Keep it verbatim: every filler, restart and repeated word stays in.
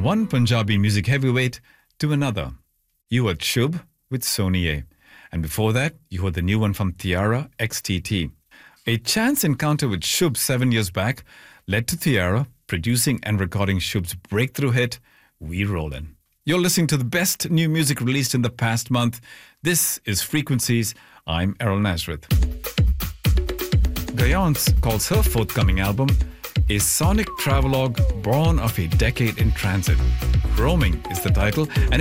one Punjabi music heavyweight to another. You heard Shubh with Soniye. And before that, you heard the new one from Tiara, X T T. A chance encounter with Shubh seven years back led to Tiara producing and recording Shubh's breakthrough hit, We Rollin'. You're listening to the best new music released in the past month. This is Frequencies. I'm Errol Nazareth. Gayance calls her forthcoming album a sonic travelogue born of a decade in transit. Roaming is the title, and